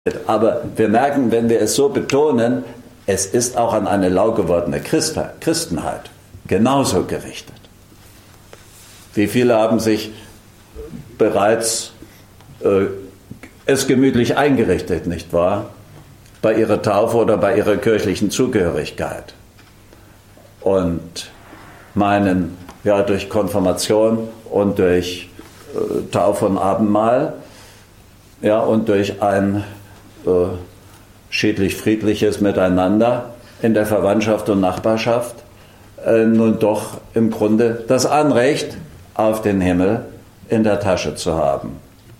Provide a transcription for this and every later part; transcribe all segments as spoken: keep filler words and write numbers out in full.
Aber wir merken, wenn wir es so betonen, es ist auch an eine lau gewordene Christenheit genauso gerichtet. Wie viele haben sich bereits äh, es gemütlich eingerichtet, nicht wahr? Bei ihrer Taufe oder bei ihrer kirchlichen Zugehörigkeit. Und meinen, ja, durch Konfirmation und durch äh, Taufe und Abendmahl, ja, und durch ein äh, schiedlich-friedliches Miteinander in der Verwandtschaft und Nachbarschaft äh, nun doch im Grunde das Anrecht auf den Himmel in der Tasche zu haben.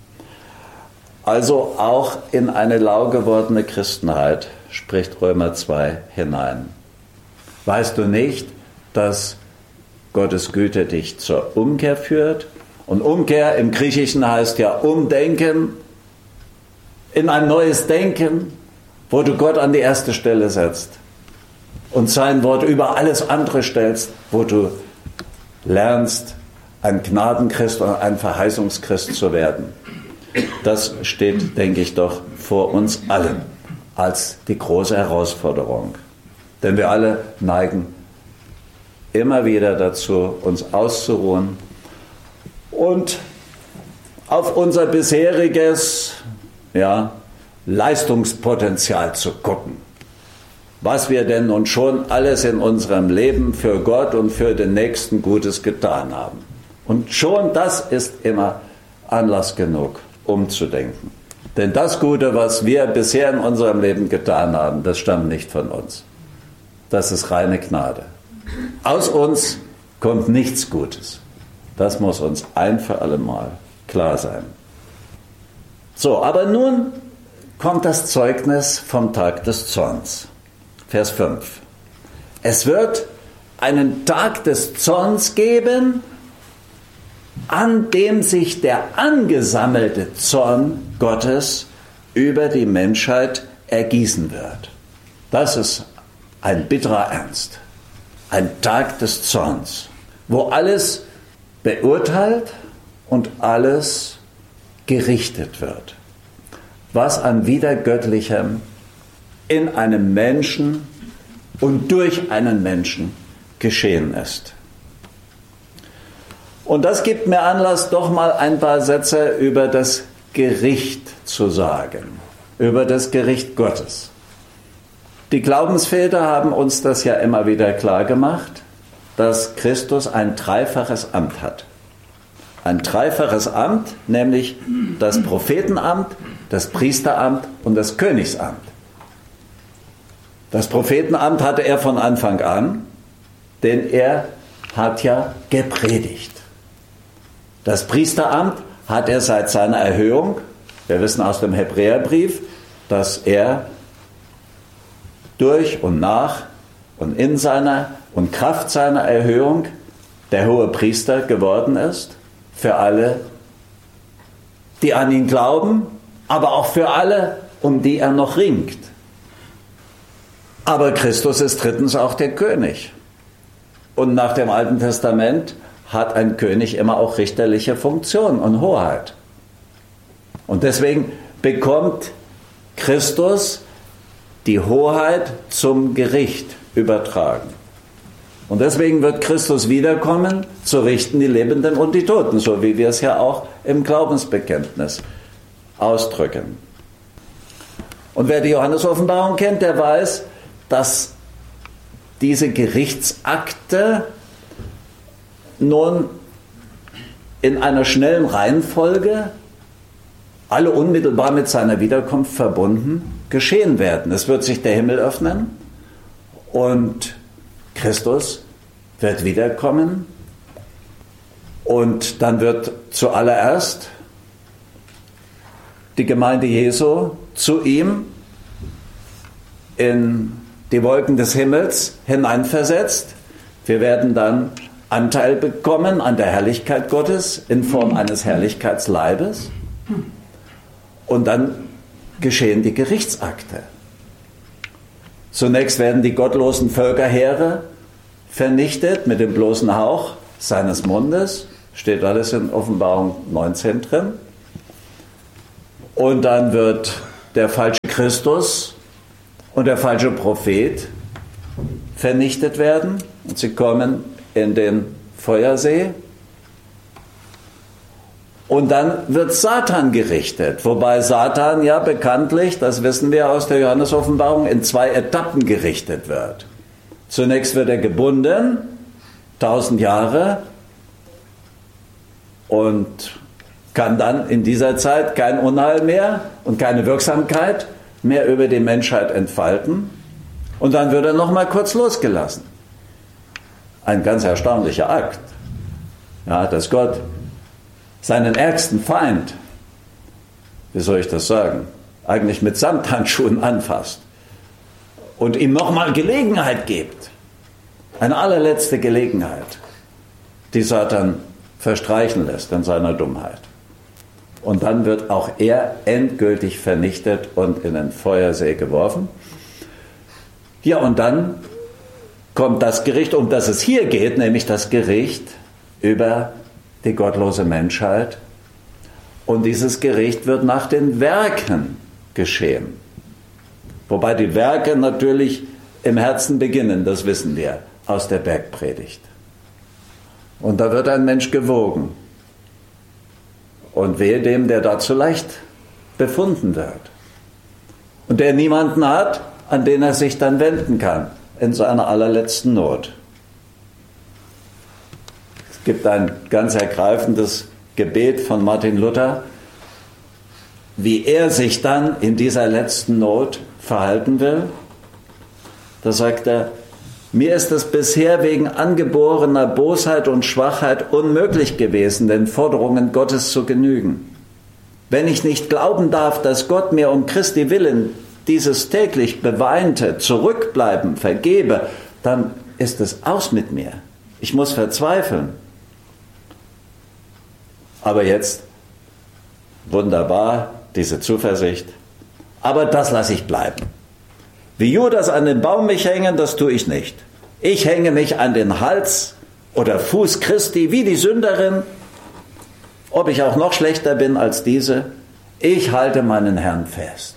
Also auch in eine lau gewordene Christenheit spricht Römer zwei hinein. Weißt du nicht, dass Gottes Güte dich zur Umkehr führt? Und Umkehr im Griechischen heißt ja Umdenken, in ein neues Denken, wo du Gott an die erste Stelle setzt und sein Wort über alles andere stellst, wo du lernst, ein Gnadenchrist und ein Verheißungschrist zu werden. Das steht, denke ich, doch vor uns allen als die große Herausforderung. Denn wir alle neigen immer wieder dazu, uns auszuruhen und auf unser bisheriges, ja, Leistungspotenzial zu gucken. Was wir denn nun schon alles in unserem Leben für Gott und für den Nächsten Gutes getan haben. Und schon das ist immer Anlass genug, umzudenken. Denn das Gute, was wir bisher in unserem Leben getan haben, das stammt nicht von uns. Das ist reine Gnade. Aus uns kommt nichts Gutes. Das muss uns ein für alle Mal klar sein. So, aber nun kommt das Zeugnis vom Tag des Zorns. Vers fünf. Es wird einen Tag des Zorns geben, an dem sich der angesammelte Zorn Gottes über die Menschheit ergießen wird. Das ist ein bitterer Ernst. Ein Tag des Zorns, wo alles beurteilt und alles gerichtet wird, was an Widergöttlichem in einem Menschen und durch einen Menschen geschehen ist. Und das gibt mir Anlass, doch mal ein paar Sätze über das Gericht zu sagen, über das Gericht Gottes. Die Glaubensväter haben uns das ja immer wieder klar gemacht, dass Christus ein dreifaches Amt hat. Ein dreifaches Amt, nämlich das Prophetenamt, das Priesteramt und das Königsamt. Das Prophetenamt hatte er von Anfang an, denn er hat ja gepredigt. Das Priesteramt hat er seit seiner Erhöhung, wir wissen aus dem Hebräerbrief, dass er durch und nach und in seiner und Kraft seiner Erhöhung der hohe Priester geworden ist, für alle, die an ihn glauben, aber auch für alle, um die er noch ringt. Aber Christus ist drittens auch der König. Und nach dem Alten Testament hat ein König immer auch richterliche Funktion und Hoheit. Und deswegen bekommt Christus die Hoheit zum Gericht übertragen. Und deswegen wird Christus wiederkommen, zu richten die Lebenden und die Toten, so wie wir es ja auch im Glaubensbekenntnis ausdrücken. Und wer die Johannes-Offenbarung kennt, der weiß, dass diese Gerichtsakte nun in einer schnellen Reihenfolge, alle unmittelbar mit seiner Wiederkunft verbunden, geschehen werden. Es wird sich der Himmel öffnen und Christus wird wiederkommen und dann wird zuallererst die Gemeinde Jesu zu ihm in die Wolken des Himmels hineinversetzt. Wir werden dann Anteil bekommen an der Herrlichkeit Gottes in Form eines Herrlichkeitsleibes und dann geschehen die Gerichtsakte. Zunächst werden die gottlosen Völkerheere vernichtet mit dem bloßen Hauch seines Mundes, steht alles in Offenbarung neunzehn drin. Und dann wird der falsche Christus und der falsche Prophet vernichtet werden und sie kommen in den Feuersee. Und dann wird Satan gerichtet, wobei Satan ja bekanntlich, das wissen wir aus der Johannes-Offenbarung, in zwei Etappen gerichtet wird. Zunächst wird er gebunden, tausend Jahre, und kann dann in dieser Zeit kein Unheil mehr und keine Wirksamkeit mehr über die Menschheit entfalten. Und dann wird er noch mal kurz losgelassen. Ein ganz erstaunlicher Akt, ja, dass Gott seinen ärgsten Feind, wie soll ich das sagen, eigentlich mit Samthandschuhen anfasst und ihm nochmal Gelegenheit gibt, eine allerletzte Gelegenheit, die Satan verstreichen lässt in seiner Dummheit. Und dann wird auch er endgültig vernichtet und in den Feuersee geworfen. Ja, und dann kommt das Gericht, um das es hier geht, nämlich das Gericht über die gottlose Menschheit. Und dieses Gericht wird nach den Werken geschehen. Wobei die Werke natürlich im Herzen beginnen, das wissen wir aus der Bergpredigt. Und da wird ein Mensch gewogen. Und wehe dem, der dazu leicht befunden wird. Und der niemanden hat, an den er sich dann wenden kann, in seiner allerletzten Not. Es gibt ein ganz ergreifendes Gebet von Martin Luther, wie er sich dann in dieser letzten Not verhalten will. Da sagt er: Mir ist es bisher wegen angeborener Bosheit und Schwachheit unmöglich gewesen, den Forderungen Gottes zu genügen. Wenn ich nicht glauben darf, dass Gott mir um Christi willen dieses täglich beweinte Zurückbleiben vergebe, dann ist es aus mit mir. Ich muss verzweifeln. Aber jetzt, wunderbar, diese Zuversicht, aber das lasse ich bleiben. Wie Judas an den Baum mich hängen, das tue ich nicht. Ich hänge mich an den Hals oder Fuß Christi wie die Sünderin, ob ich auch noch schlechter bin als diese. Ich halte meinen Herrn fest.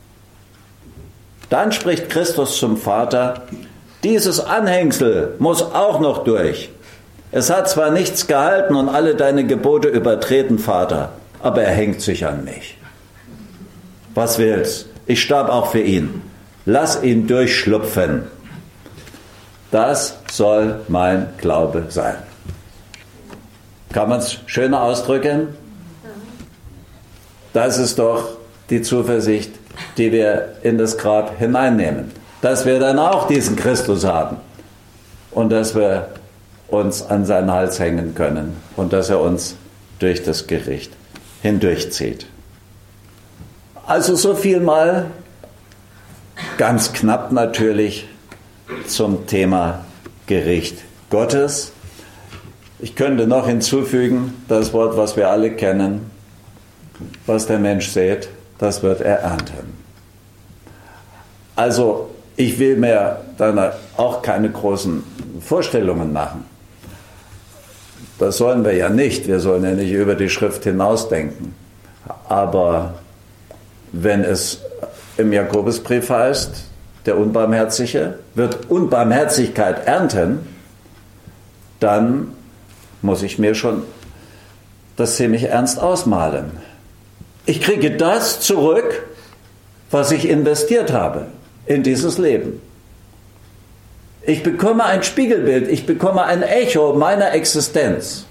Dann spricht Christus zum Vater: Dieses Anhängsel muss auch noch durch. Es hat zwar nichts gehalten und alle deine Gebote übertreten, Vater, aber er hängt sich an mich. Was will's? Ich starb auch für ihn. Lass ihn durchschlupfen. Das soll mein Glaube sein. Kann man es schöner ausdrücken? Das ist doch die Zuversicht, die wir in das Grab hineinnehmen. Dass wir dann auch diesen Christus haben und dass wir uns an seinen Hals hängen können und dass er uns durch das Gericht hindurchzieht. Also so viel mal ganz knapp natürlich zum Thema Gericht Gottes. Ich könnte noch hinzufügen, das Wort, was wir alle kennen: Was der Mensch sät, das wird er ernten. Also ich will mir dann auch keine großen Vorstellungen machen. Das sollen wir ja nicht. Wir sollen ja nicht über die Schrift hinausdenken. Aber wenn es im Jakobusbrief heißt, der Unbarmherzige wird Unbarmherzigkeit ernten, dann muss ich mir schon das ziemlich ernst ausmalen. Ich kriege das zurück, was ich investiert habe in dieses Leben. Ich bekomme ein Spiegelbild, ich bekomme ein Echo meiner Existenz.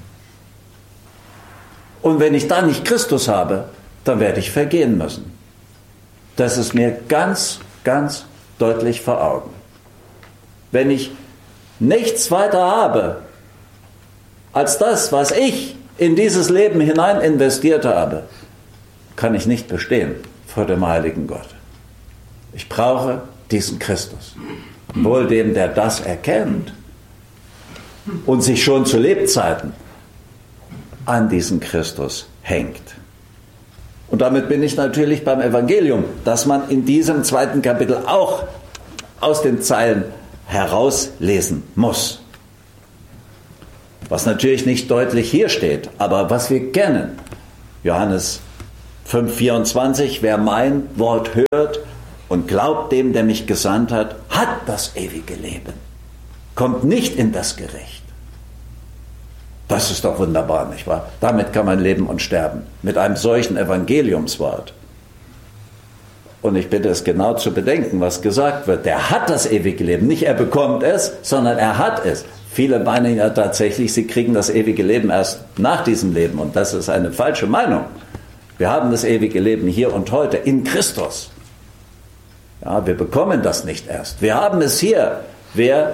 Und wenn ich dann nicht Christus habe, dann werde ich vergehen müssen. Das ist mir ganz, ganz deutlich vor Augen. Wenn ich nichts weiter habe als das, was ich in dieses Leben hinein investiert habe, kann ich nicht bestehen vor dem heiligen Gott. Ich brauche diesen Christus. Wohl dem, der das erkennt und sich schon zu Lebzeiten an diesen Christus hängt. Und damit bin ich natürlich beim Evangelium, das man in diesem zweiten Kapitel auch aus den Zeilen herauslesen muss. Was natürlich nicht deutlich hier steht, aber was wir kennen. Johannes fünf vierundzwanzig, wer mein Wort hört und glaubt dem, der mich gesandt hat, hat das ewige Leben, kommt nicht in das Gericht. Das ist doch wunderbar, nicht wahr? Damit kann man leben und sterben, mit einem solchen Evangeliumswort. Und ich bitte es genau zu bedenken, was gesagt wird. Der hat das ewige Leben. Nicht er bekommt es, sondern er hat es. Viele meinen ja tatsächlich, sie kriegen das ewige Leben erst nach diesem Leben. Und das ist eine falsche Meinung. Wir haben das ewige Leben hier und heute in Christus. Ja, wir bekommen das nicht erst. Wir haben es hier. Wer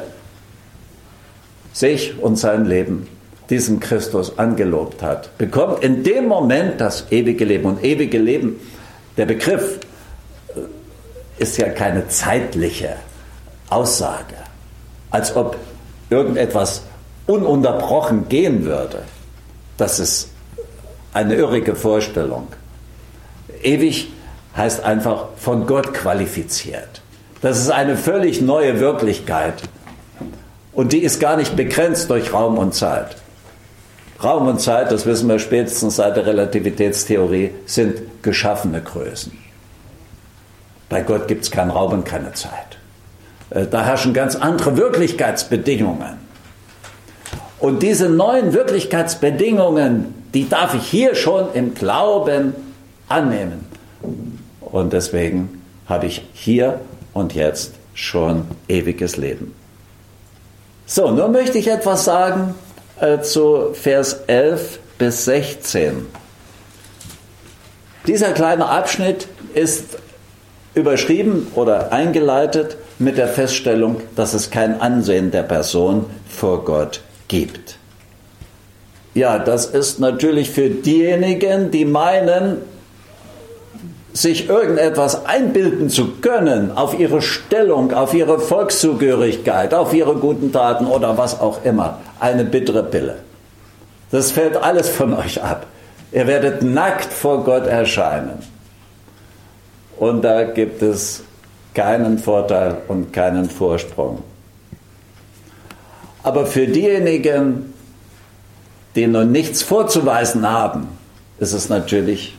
sich und sein Leben diesem Christus angelobt hat, bekommt in dem Moment das ewige Leben. Und ewige Leben, der Begriff, ist ja keine zeitliche Aussage, als ob irgendetwas ununterbrochen gehen würde. Das ist eine irrige Vorstellung. Ewig heißt einfach von Gott qualifiziert. Das ist eine völlig neue Wirklichkeit. Und die ist gar nicht begrenzt durch Raum und Zeit. Raum und Zeit, das wissen wir spätestens seit der Relativitätstheorie, sind geschaffene Größen. Bei Gott gibt es keinen Raum und keine Zeit. Da herrschen ganz andere Wirklichkeitsbedingungen. Und diese neuen Wirklichkeitsbedingungen, die darf ich hier schon im Glauben annehmen. Und deswegen habe ich hier und jetzt schon ewiges Leben. So, nun möchte ich etwas sagen äh, zu Vers elf bis sechzehn. Dieser kleine Abschnitt ist überschrieben oder eingeleitet mit der Feststellung, dass es kein Ansehen der Person vor Gott gibt. Ja, das ist natürlich für diejenigen, die meinen, sich irgendetwas einbilden zu können auf ihre Stellung, auf ihre Volkszugehörigkeit, auf ihre guten Taten oder was auch immer, eine bittere Pille. Das fällt alles von euch ab. Ihr werdet nackt vor Gott erscheinen. Und da gibt es keinen Vorteil und keinen Vorsprung. Aber für diejenigen, die noch nichts vorzuweisen haben, ist es natürlich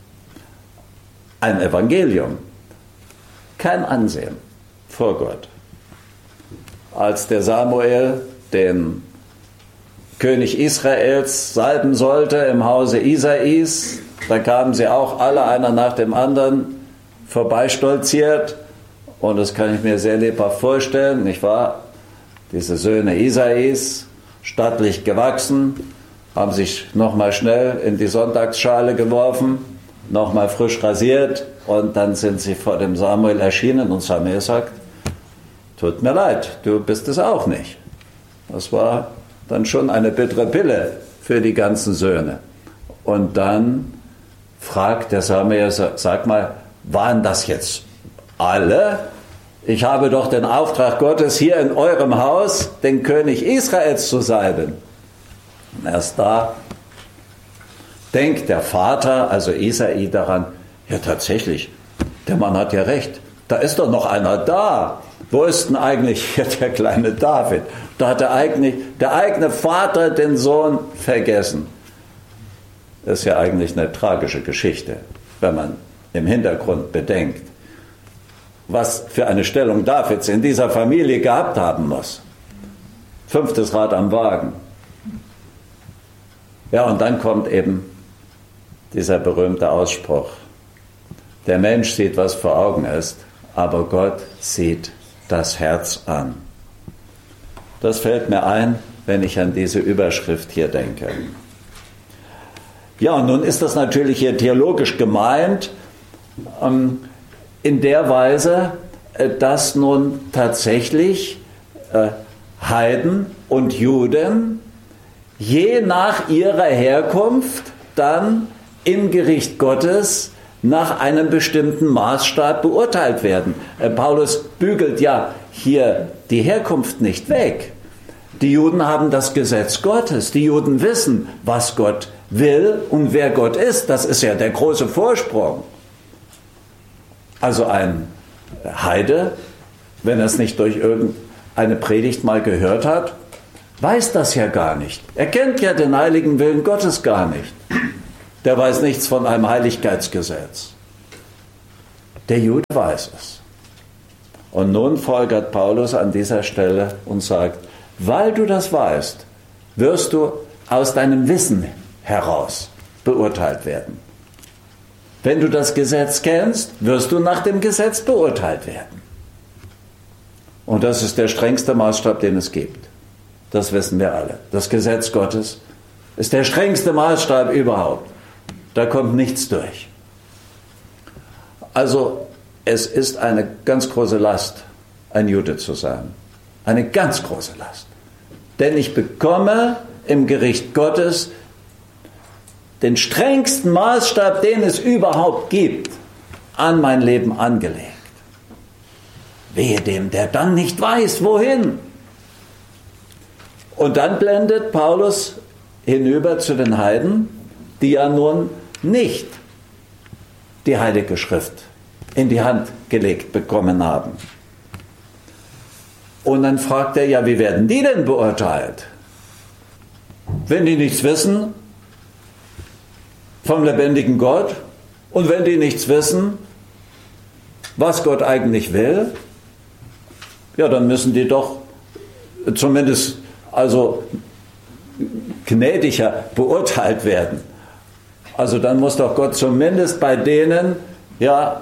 ein Evangelium. Kein Ansehen vor Gott. Als der Samuel den König Israels salben sollte im Hause Isais, da kamen sie auch alle, einer nach dem anderen, vorbeistolziert, und das kann ich mir sehr lebhaft vorstellen, nicht wahr? Diese Söhne Isais, stattlich gewachsen, haben sich nochmal schnell in die Sonntagsschale geworfen, nochmal frisch rasiert, und dann sind sie vor dem Samuel erschienen, und Samuel sagt, tut mir leid, du bist es auch nicht. Das war dann schon eine bittere Pille für die ganzen Söhne. Und dann fragt der Samuel, sag mal, waren das jetzt alle? Ich habe doch den Auftrag Gottes, hier in eurem Haus den König Israels zu salben. Und erst da denkt der Vater, also Isai, daran, ja tatsächlich, der Mann hat ja recht, da ist doch noch einer da. Wo ist denn eigentlich hier der kleine David? Da hat der eigene, der eigene Vater den Sohn vergessen. Das ist ja eigentlich eine tragische Geschichte, wenn man im Hintergrund bedenkt, was für eine Stellung Davids in dieser Familie gehabt haben muss. Fünftes Rad am Wagen. Ja, und dann kommt eben dieser berühmte Ausspruch. Der Mensch sieht, was vor Augen ist, aber Gott sieht das Herz an. Das fällt mir ein, wenn ich an diese Überschrift hier denke. Ja, und nun ist das natürlich hier theologisch gemeint, ähm, in der Weise, äh, dass nun tatsächlich äh, Heiden und Juden je nach ihrer Herkunft dann im Gericht Gottes nach einem bestimmten Maßstab beurteilt werden. Äh, Paulus bügelt ja hier die Herkunft nicht weg. Die Juden haben das Gesetz Gottes. Die Juden wissen, was Gott will und wer Gott ist. Das ist ja der große Vorsprung. Also ein Heide, wenn er es nicht durch irgendeine Predigt mal gehört hat, weiß das ja gar nicht. Er kennt ja den heiligen Willen Gottes gar nicht. der weiß nichts von einem Heiligkeitsgesetz. Der Jude weiß es. Und nun folgert Paulus an dieser Stelle und sagt, weil du das weißt, wirst du aus deinem Wissen heraus beurteilt werden. Wenn du das Gesetz kennst, wirst du nach dem Gesetz beurteilt werden. Und das ist der strengste Maßstab, den es gibt. Das wissen wir alle. Das Gesetz Gottes ist der strengste Maßstab überhaupt. Da kommt nichts durch. Also es ist eine ganz große Last, ein Jude zu sein. Eine ganz große Last. Denn ich bekomme im Gericht Gottes den strengsten Maßstab, den es überhaupt gibt, an mein Leben angelegt. Wehe dem, der dann nicht weiß, wohin. Und dann blendet Paulus hinüber zu den Heiden, die ja nun nicht die Heilige Schrift in die Hand gelegt bekommen haben. Und dann fragt er, ja, wie werden die denn beurteilt? Wenn die nichts wissen vom lebendigen Gott und wenn die nichts wissen, was Gott eigentlich will, ja, dann müssen die doch zumindest also gnädiger beurteilt werden. Also dann muss doch Gott zumindest bei denen ja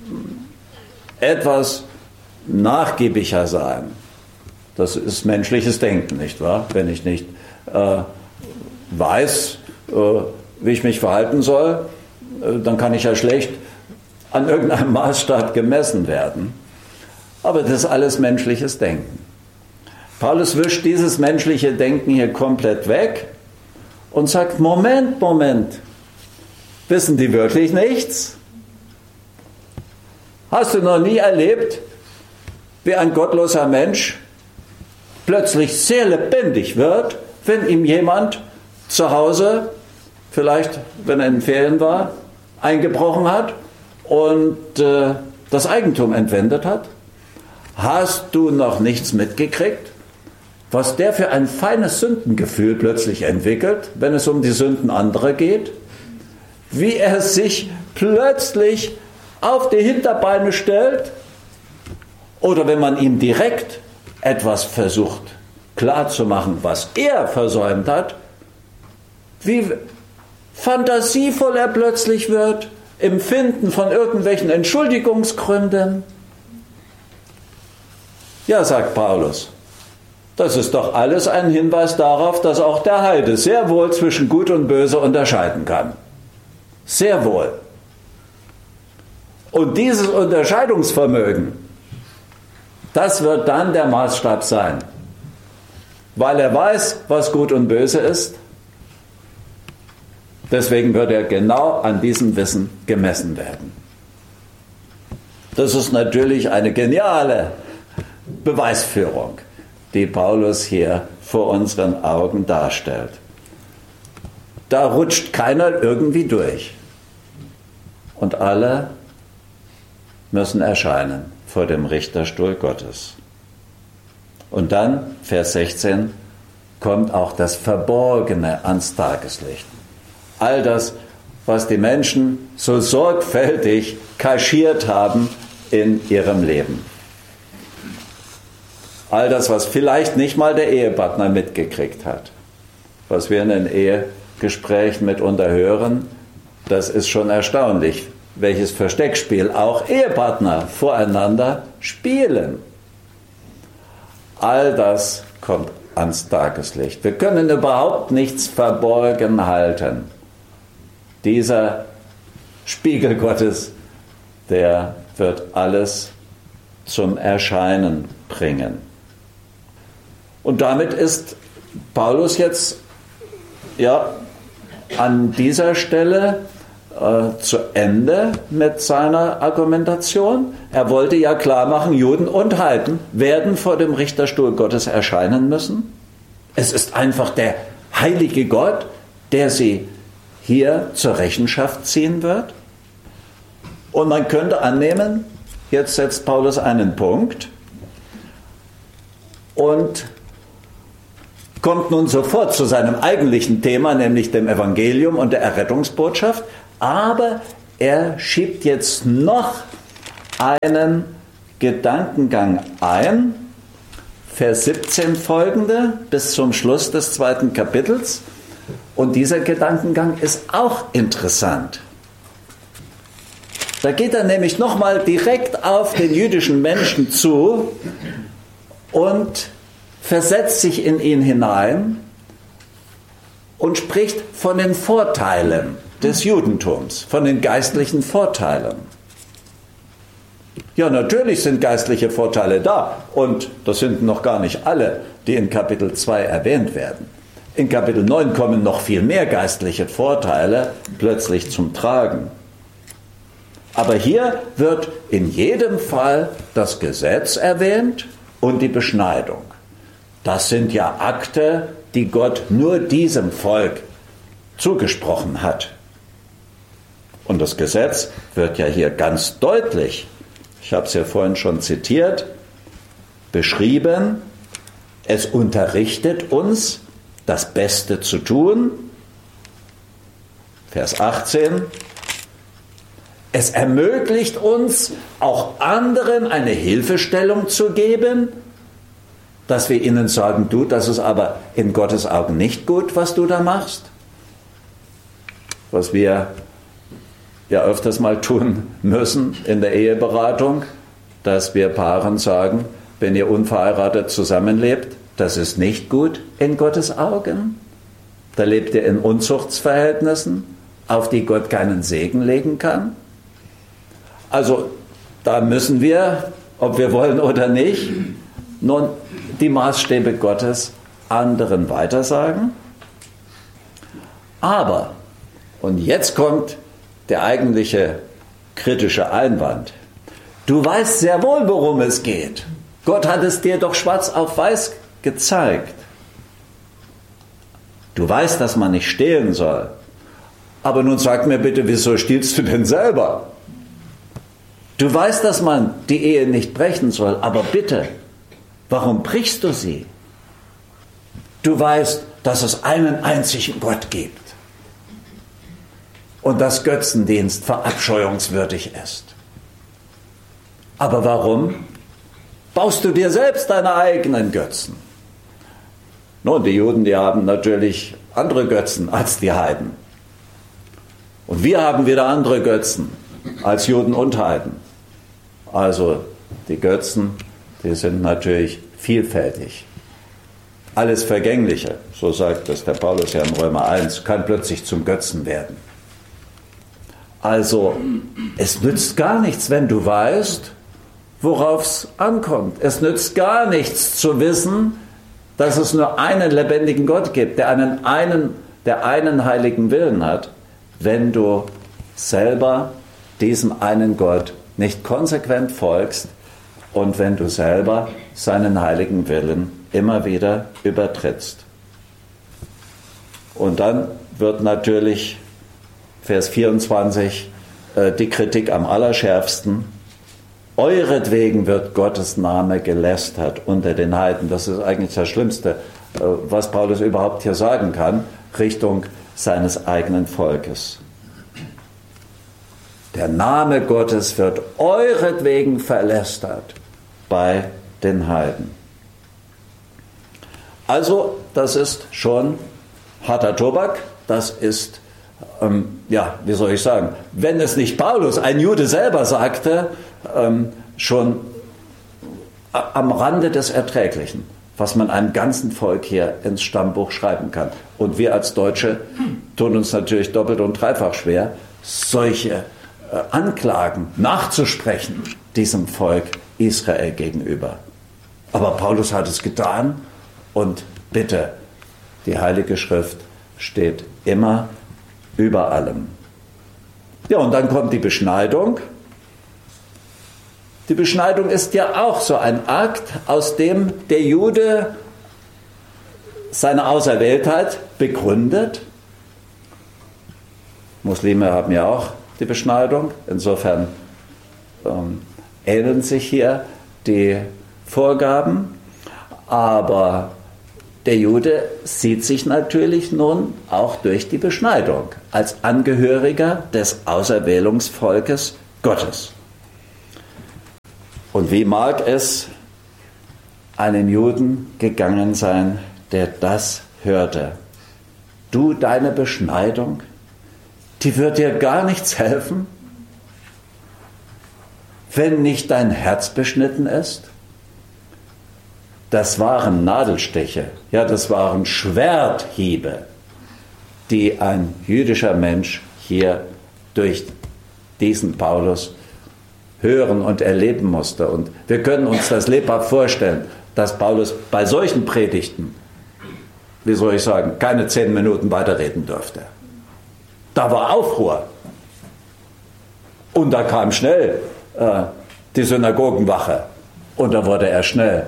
etwas nachgiebiger sein. Das ist menschliches Denken, nicht wahr? Wenn ich nicht äh, weiß, äh, wie ich mich verhalten soll, äh, dann kann ich ja schlecht an irgendeinem Maßstab gemessen werden. Aber das ist alles menschliches Denken. Paulus wischt dieses menschliche Denken hier komplett weg und sagt, Moment, Moment, wissen die wirklich nichts? Hast du noch nie erlebt, wie ein gottloser Mensch plötzlich sehr lebendig wird, wenn ihm jemand zu Hause, vielleicht wenn er in Ferien war, eingebrochen hat und äh, das Eigentum entwendet hat? Hast du noch nichts mitgekriegt, was der für ein feines Sündengefühl plötzlich entwickelt, wenn es um die Sünden anderer geht? Wie er sich plötzlich auf die Hinterbeine stellt oder wenn man ihm direkt etwas versucht klarzumachen, was er versäumt hat, wie fantasievoll er plötzlich wird im Finden von irgendwelchen Entschuldigungsgründen. Ja, sagt Paulus, das ist doch alles ein Hinweis darauf, dass auch der Heide sehr wohl zwischen Gut und Böse unterscheiden kann. Sehr wohl. Und dieses Unterscheidungsvermögen, das wird dann der Maßstab sein. Weil er weiß, was Gut und Böse ist. Deswegen wird er genau an diesem Wissen gemessen werden. Das ist natürlich eine geniale Beweisführung, die Paulus hier vor unseren Augen darstellt. Da rutscht keiner irgendwie durch. Und alle müssen erscheinen vor dem Richterstuhl Gottes. Und dann, Vers sechzehn, kommt auch das Verborgene ans Tageslicht. All das, was die Menschen so sorgfältig kaschiert haben in ihrem Leben. All das, was vielleicht nicht mal der Ehepartner mitgekriegt hat. Was wir in den Ehegesprächen mitunter hören, das ist schon erstaunlich, welches Versteckspiel auch Ehepartner voreinander spielen. All das kommt ans Tageslicht. Wir können überhaupt nichts verborgen halten. Dieser Spiegel Gottes, der wird alles zum Erscheinen bringen. Und damit ist Paulus jetzt ja, an dieser Stelle äh, zu Ende mit seiner Argumentation. Er wollte ja klar machen, Juden und Heiden werden vor dem Richterstuhl Gottes erscheinen müssen. Es ist einfach der heilige Gott, der sie hier zur Rechenschaft ziehen wird. Und man könnte annehmen, jetzt setzt Paulus einen Punkt und kommt nun sofort zu seinem eigentlichen Thema, nämlich dem Evangelium und der Errettungsbotschaft, aber er schiebt jetzt noch einen Gedankengang ein, Vers siebzehn folgende, bis zum Schluss des zweiten Kapitels. Und dieser Gedankengang ist auch interessant. Da geht er nämlich nochmal direkt auf den jüdischen Menschen zu und versetzt sich in ihn hinein und spricht von den Vorteilen des Judentums, von den geistlichen Vorteilen. Ja, natürlich sind geistliche Vorteile da und das sind noch gar nicht alle, die in Kapitel zwei erwähnt werden. In Kapitel neun kommen noch viel mehr geistliche Vorteile plötzlich zum Tragen. Aber hier wird in jedem Fall das Gesetz erwähnt und die Beschneidung. Das sind ja Akte, die Gott nur diesem Volk zugesprochen hat. Und das Gesetz wird ja hier ganz deutlich, ich habe es ja vorhin schon zitiert, beschrieben. Es unterrichtet uns, das Beste zu tun. Vers achtzehn. Es ermöglicht uns, auch anderen eine Hilfestellung zu geben, dass wir ihnen sagen, du, das ist aber in Gottes Augen nicht gut, was du da machst. Was wir ja öfters mal tun müssen in der Eheberatung, dass wir Paaren sagen, wenn ihr unverheiratet zusammenlebt, das ist nicht gut in Gottes Augen. Da lebt ihr in Unzuchtsverhältnissen, auf die Gott keinen Segen legen kann. Also da müssen wir, ob wir wollen oder nicht, nun die Maßstäbe Gottes anderen weitersagen. Aber, und jetzt kommt der eigentliche kritische Einwand. Du weißt sehr wohl, worum es geht. Gott hat es dir doch schwarz auf weiß gezeigt. Du weißt, dass man nicht stehlen soll. Aber nun sag mir bitte, wieso stiehlst du denn selber? Du weißt, dass man die Ehe nicht brechen soll, aber bitte, warum brichst du sie? Du weißt, dass es einen einzigen Gott gibt und dass Götzendienst verabscheuungswürdig ist. Aber warum baust du dir selbst deine eigenen Götzen? Nun, die Juden, die haben natürlich andere Götzen als die Heiden. Und wir haben wieder andere Götzen als Juden und Heiden. Also die Götzen, die sind natürlich vielfältig. Alles Vergängliche, so sagt es der Paulus ja in Römer eins, kann plötzlich zum Götzen werden. Also es nützt gar nichts, wenn du weißt, worauf es ankommt. Es nützt gar nichts zu wissen, dass es nur einen lebendigen Gott gibt, der einen, einen, der einen heiligen Willen hat, wenn du selber diesem einen Gott nicht konsequent folgst und wenn du selber seinen heiligen Willen immer wieder übertrittst. Und dann wird natürlich Vers vierundzwanzig äh, die Kritik am allerschärfsten. Euretwegen wird Gottes Name gelästert unter den Heiden. Das ist eigentlich das Schlimmste, äh, was Paulus überhaupt hier sagen kann, Richtung seines eigenen Volkes. Der Name Gottes wird euretwegen verlästert bei den Heiden. Also, das ist schon harter Tobak, das ist, ähm, ja, wie soll ich sagen, wenn es nicht Paulus, ein Jude selber sagte, ähm, schon am Rande des Erträglichen, was man einem ganzen Volk hier ins Stammbuch schreiben kann. Und wir als Deutsche tun uns natürlich doppelt und dreifach schwer, solche äh, Anklagen nachzusprechen diesem Volk Israel gegenüber. Aber Paulus hat es getan und bitte, die Heilige Schrift steht immer über allem. Ja, und dann kommt die Beschneidung. Die Beschneidung ist ja auch so ein Akt, aus dem der Jude seine Auserwähltheit begründet. Muslime haben ja auch die Beschneidung. Insofern ähm, ähneln sich hier die Vorgaben. Aber der Jude sieht sich natürlich nun auch durch die Beschneidung als Angehöriger des Auserwählungsvolkes Gottes. Und wie mag es einen Juden gegangen sein, der das hörte? Du, deine Beschneidung, die wird dir gar nichts helfen, wenn nicht dein Herz beschnitten ist. Das waren Nadelstiche, ja, das waren Schwerthiebe, die ein jüdischer Mensch hier durch diesen Paulus hören und erleben musste. Und wir können uns das lebhaft vorstellen, dass Paulus bei solchen Predigten, wie soll ich sagen, keine zehn Minuten weiterreden durfte. Da war Aufruhr. Und da kam schnell äh, die Synagogenwache. Und da wurde er schnell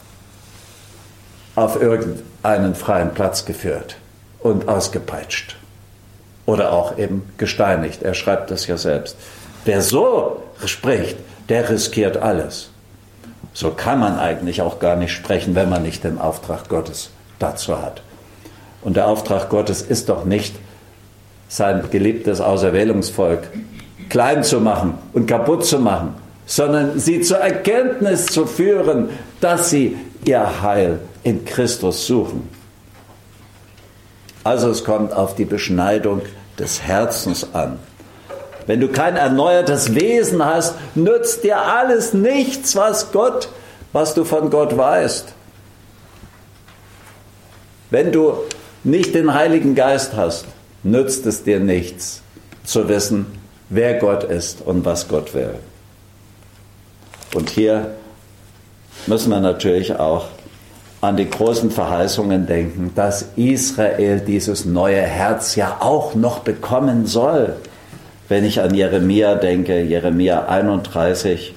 auf irgendeinen freien Platz geführt und ausgepeitscht. Oder auch eben gesteinigt. Er schreibt das ja selbst. Wer so spricht, der riskiert alles. So kann man eigentlich auch gar nicht sprechen, wenn man nicht den Auftrag Gottes dazu hat. Und der Auftrag Gottes ist doch nicht, sein geliebtes Auserwählungsvolk klein zu machen und kaputt zu machen, sondern sie zur Erkenntnis zu führen, dass sie ihr Heil in Christus suchen. Also es kommt auf die Beschneidung des Herzens an. Wenn du kein erneuertes Wesen hast, nützt dir alles nichts, was Gott, was du von Gott weißt. Wenn du nicht den Heiligen Geist hast, nützt es dir nichts, zu wissen, wer Gott ist und was Gott will. Und hier müssen wir natürlich auch an die großen Verheißungen denken, dass Israel dieses neue Herz ja auch noch bekommen soll. Wenn ich an Jeremia denke, Jeremia einunddreißig,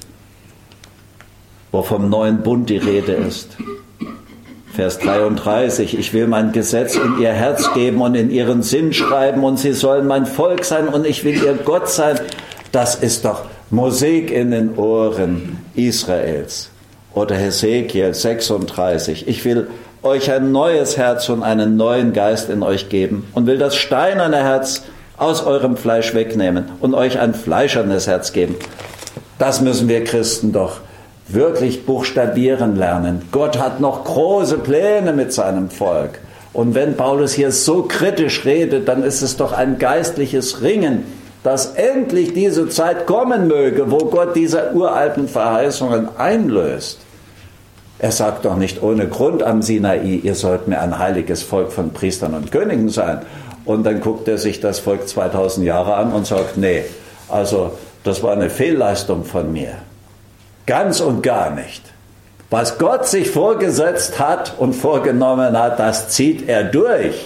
wo vom neuen Bund die Rede ist. Vers dreiunddreißig, ich will mein Gesetz in ihr Herz geben und in ihren Sinn schreiben und sie sollen mein Volk sein und ich will ihr Gott sein. Das ist doch Musik in den Ohren Israels. Oder Hesekiel sechsunddreißig, ich will euch ein neues Herz und einen neuen Geist in euch geben und will das steinerne Herz aus eurem Fleisch wegnehmen und euch ein fleischernes Herz geben. Das müssen wir Christen doch wirklich buchstabieren lernen. Gott hat noch große Pläne mit seinem Volk. Und wenn Paulus hier so kritisch redet, dann ist es doch ein geistliches Ringen, dass endlich diese Zeit kommen möge, wo Gott diese uralten Verheißungen einlöst. Er sagt doch nicht ohne Grund am Sinai, ihr sollt mir ein heiliges Volk von Priestern und Königen sein. Und dann guckt er sich das Volk zweitausend Jahre an und sagt, nee, also das war eine Fehlleistung von mir. Ganz und gar nicht. Was Gott sich vorgesetzt hat und vorgenommen hat, das zieht er durch.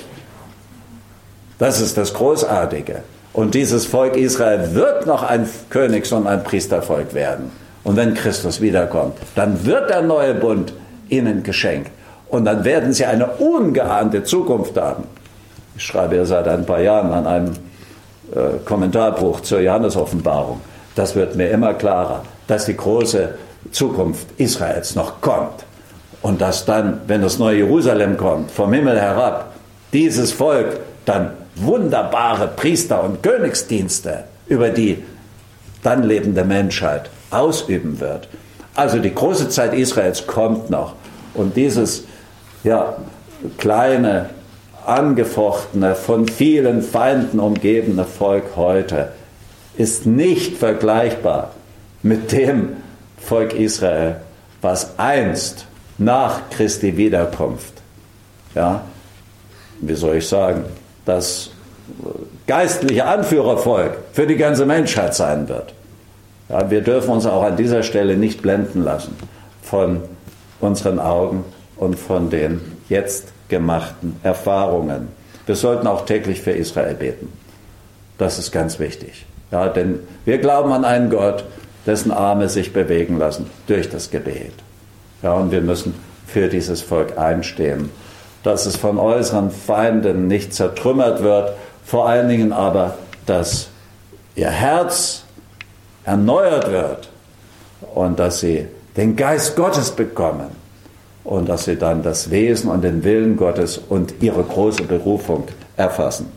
Das ist das Großartige. Und dieses Volk Israel wird noch ein Königs- und ein Priestervolk werden. Und wenn Christus wiederkommt, dann wird der neue Bund ihnen geschenkt. Und dann werden sie eine ungeahnte Zukunft haben. Ich schreibe ja seit ein paar Jahren an einem äh, Kommentarbuch zur Johannes-Offenbarung. Das wird mir immer klarer, dass die große Zukunft Israels noch kommt. Und dass dann, wenn das neue Jerusalem kommt, vom Himmel herab, dieses Volk dann wunderbare Priester- und Königsdienste über die dann lebende Menschheit ausüben wird. Also die große Zeit Israels kommt noch. Und dieses ja, kleine, angefochtene, von vielen Feinden umgebene Volk heute ist nicht vergleichbar mit dem Volk Israel, was einst nach Christi Wiederkunft, ja, wie soll ich sagen, das geistliche Anführervolk für die ganze Menschheit sein wird. Ja, wir dürfen uns auch an dieser Stelle nicht blenden lassen von unseren Augen und von den jetzt gemachten Erfahrungen. Wir sollten auch täglich für Israel beten. Das ist ganz wichtig. Ja, denn wir glauben an einen Gott, dessen Arme sich bewegen lassen durch das Gebet. Ja, und wir müssen für dieses Volk einstehen, dass es von äußeren Feinden nicht zertrümmert wird, vor allen Dingen aber, dass ihr Herz erneuert wird und dass sie den Geist Gottes bekommen und dass sie dann das Wesen und den Willen Gottes und ihre große Berufung erfassen.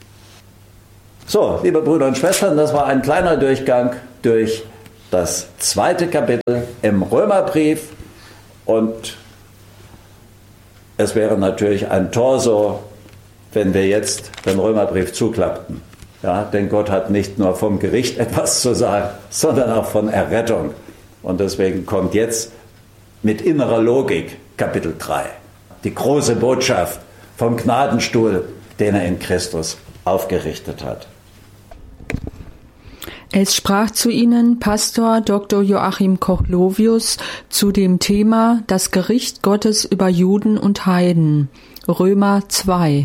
So, liebe Brüder und Schwestern, das war ein kleiner Durchgang durch das zweite Kapitel im Römerbrief, und es wäre natürlich ein Torso, wenn wir jetzt den Römerbrief zuklappten. Ja, denn Gott hat nicht nur vom Gericht etwas zu sagen, sondern auch von Errettung. Und deswegen kommt jetzt mit innerer Logik Kapitel drei. Die große Botschaft vom Gnadenstuhl, den er in Christus aufgerichtet hat. Es sprach zu ihnen Pastor Doktor Joachim Kochlovius zu dem Thema Das Gericht Gottes über Juden und Heiden. Römer zwei.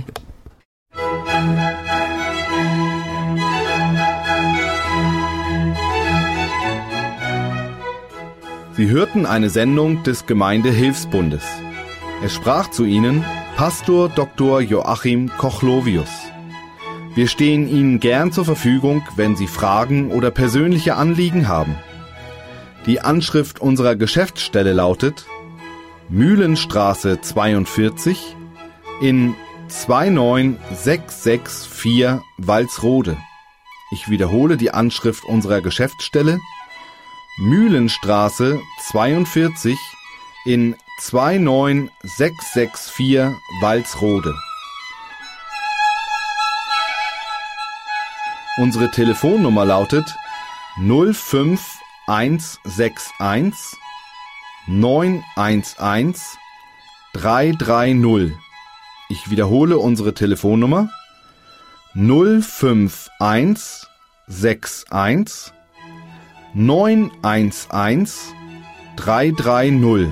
Sie hörten eine Sendung des Gemeindehilfsbundes. Es sprach zu ihnen Pastor Doktor Joachim Kochlovius. Wir stehen Ihnen gern zur Verfügung, wenn Sie Fragen oder persönliche Anliegen haben. Die Anschrift unserer Geschäftsstelle lautet Mühlenstraße zweiundvierzig in zwei neun sechs sechs vier Walsrode. Ich wiederhole die Anschrift unserer Geschäftsstelle Mühlenstraße zweiundvierzig in zwei neun sechs sechs vier Walsrode. Unsere Telefonnummer lautet null fünf eins sechs eins neun eins eins drei drei null. Ich wiederhole unsere Telefonnummer null fünf eins sechs eins neun eins eins drei drei null.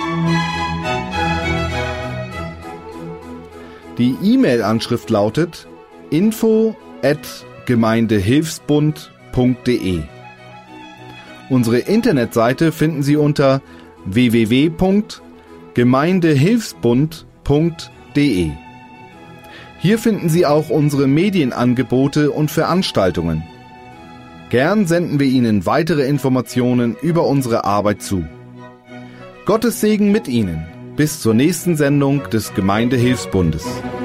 Die E-Mail-Anschrift lautet info at gemeindehilfsbund punkt de. Unsere Internetseite finden Sie unter w w w punkt gemeindehilfsbund punkt de. Hier finden Sie auch unsere Medienangebote und Veranstaltungen. Gern senden wir Ihnen weitere Informationen über unsere Arbeit zu. Gottes Segen mit Ihnen. Bis zur nächsten Sendung des Gemeindehilfsbundes.